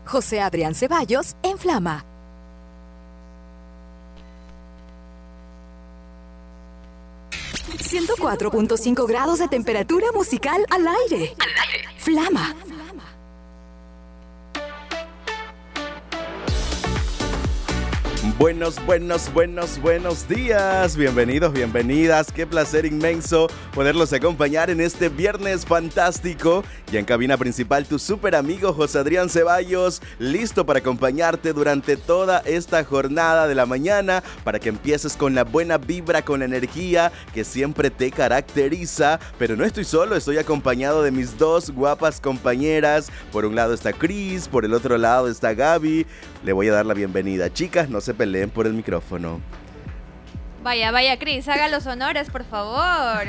José Adrián Ceballos en Flama. ...104.5 grados de temperatura musical al aire. Flama. Buenos días, bienvenidos, bienvenidas, qué placer inmenso poderlos acompañar en este viernes fantástico. Y en cabina principal tu súper amigo José Adrián Ceballos, listo para acompañarte durante toda esta jornada de la mañana, para que empieces con la buena vibra, con la energía que siempre te caracteriza. Pero no estoy solo, estoy acompañado de mis dos guapas compañeras. Por un lado está Cris, por el otro lado está Gaby. Le voy a dar la bienvenida. Chicas, no se peleen por el micrófono. Vaya, Cris, haga los honores, por favor.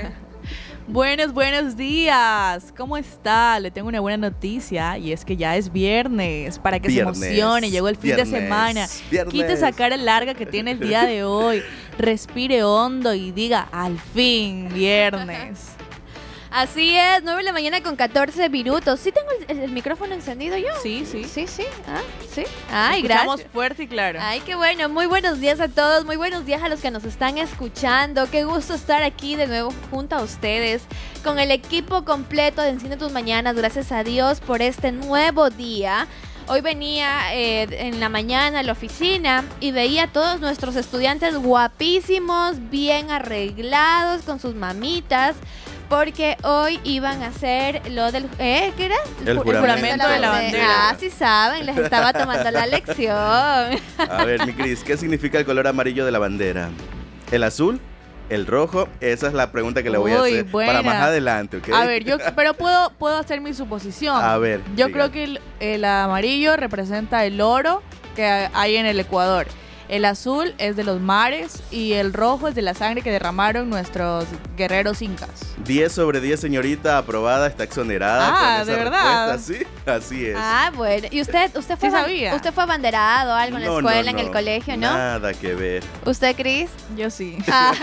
Buenos días. ¿Cómo está? Le tengo una buena noticia y es que ya es viernes, para que se emocione. Llegó el fin de semana. Quite esa cara larga que tiene el día de hoy. Respire hondo y diga, al fin, viernes. Así es, 9 de la mañana con 14 minutos. ¿Sí tengo el micrófono encendido yo? Sí. Sí. Sí. Ay, escuchamos gracias. Fuerte y claro. Ay, qué bueno. Muy buenos días a todos. Muy buenos días a los que nos están escuchando. Qué gusto estar aquí de nuevo junto a ustedes con el equipo completo de Enciende Tus Mañanas. Gracias a Dios por este nuevo día. Hoy venía en la mañana a la oficina y veía a todos nuestros estudiantes guapísimos, bien arreglados, con sus mamitas, porque hoy iban a hacer lo del... ¿qué era? El juramento de la bandera. Ah, sí saben, les estaba tomando la lección. A ver, mi Cris, ¿qué significa el color amarillo de la bandera? ¿El azul? ¿El rojo? Esa es la pregunta que le voy a hacer para más adelante, ¿ok? A ver, pero puedo hacer mi suposición. A ver, yo diga. creo que el amarillo representa el oro que hay en el Ecuador. El azul es de los mares y el rojo es de la sangre que derramaron nuestros guerreros incas. 10 sobre 10, señorita, aprobada, está exonerada. Ah, con ¿de esa verdad? respuesta, sí, así es. Ah, bueno. ¿Y usted fue, ¿Sí sabía? usted fue abanderado o algo en la escuela, en el colegio, no? Nada que ver. ¿Usted, Cris? Yo sí.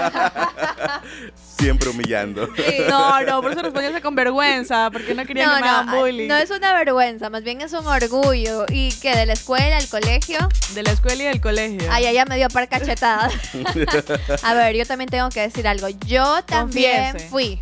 Siempre humillando. No, por eso respondí con vergüenza, porque no quería que me hagan bullying. No es una vergüenza, más bien es un orgullo. ¿Y qué? ¿De la escuela, el colegio? De la escuela y del colegio. Ay, ya me dio par cachetadas. A ver, yo también tengo que decir algo. Yo también Confiese. fui.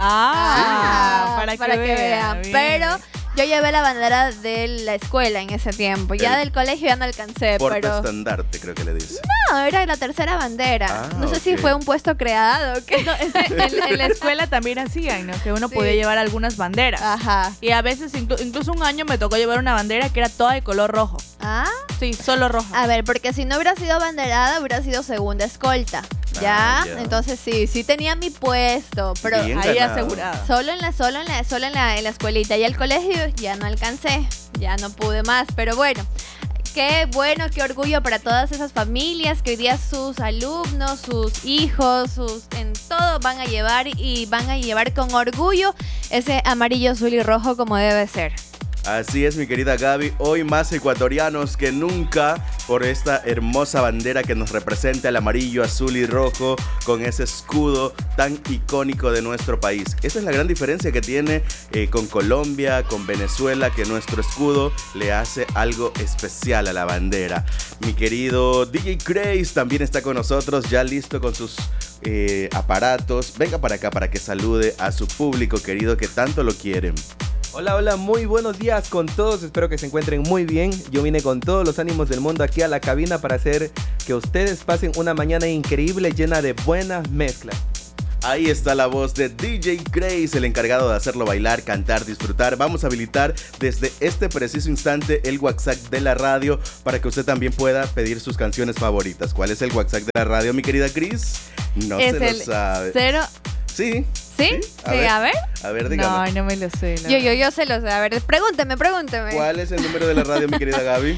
Para que vean. Bien. Pero yo llevé la bandera de la escuela en ese tiempo. Ya del colegio ya no alcancé, pero... Portaestandarte, creo que le dice. No, era la tercera bandera. No sé si fue un puesto creado o qué. No, en la escuela también hacían, ¿no? Que uno podía llevar algunas banderas. Ajá. Y a veces, incluso un año me tocó llevar una bandera que era toda de color rojo. ¿Ah? Sí, solo rojo. A ver, porque si no hubiera sido banderada, hubiera sido segunda escolta. ¿Ya? Entonces sí tenía mi puesto, pero Bien ahí ganado. asegurada. solo en la escuelita. Y el colegio ya no alcancé, ya no pude más, pero bueno. Qué bueno, qué orgullo para todas esas familias que hoy día sus alumnos, sus hijos, en todo van a llevar con orgullo ese amarillo, azul y rojo como debe ser. Así es, mi querida Gaby, hoy más ecuatorianos que nunca por esta hermosa bandera que nos representa el amarillo, azul y rojo con ese escudo tan icónico de nuestro país. Esa es la gran diferencia que tiene con Colombia, con Venezuela, que nuestro escudo le hace algo especial a la bandera. Mi querido DJ Craze también está con nosotros, ya listo con sus aparatos. Venga para acá para que salude a su público querido que tanto lo quieren. Hola, muy buenos días con todos, espero que se encuentren muy bien. Yo vine con todos los ánimos del mundo aquí a la cabina para hacer que ustedes pasen una mañana increíble llena de buenas mezclas. Ahí está la voz de DJ Craze, el encargado de hacerlo bailar, cantar, disfrutar. Vamos a habilitar desde este preciso instante el WhatsApp de la radio para que usted también pueda pedir sus canciones favoritas. ¿Cuál es el WhatsApp de la radio, mi querida Cris? No es se lo el sabe. 0. ¿Sí? A ver. A ver, dígame. No me lo sé. No. Yo se lo sé. A ver, pregúnteme. ¿Cuál es el número de la radio, mi querida Gaby?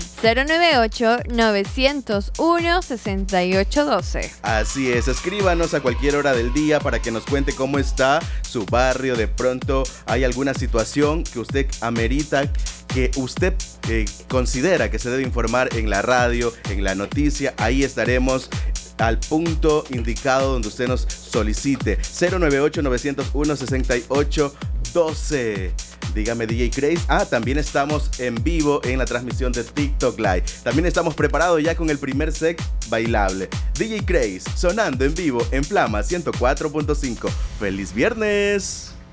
098-901-6812. Así es, escríbanos a cualquier hora del día para que nos cuente cómo está su barrio. De pronto hay alguna situación que usted amerita, que usted considera que se debe informar en la radio, en la noticia. Ahí estaremos al punto indicado donde usted nos solicite. 098-901-6812. Dígame DJ Craze. También estamos en vivo en la transmisión de TikTok Live. También estamos preparados ya con el primer set bailable. DJ Craze sonando en vivo en Flama 104.5. ¡Feliz viernes!